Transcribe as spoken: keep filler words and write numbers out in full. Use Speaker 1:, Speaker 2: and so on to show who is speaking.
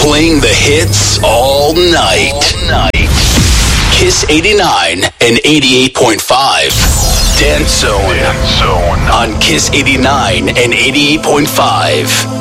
Speaker 1: Playing the hits all night. All night. Kiss eighty-nine and eighty-eight point five. Dance Zone. Dance Zone. On Kiss eighty-nine and eighty-eight point five.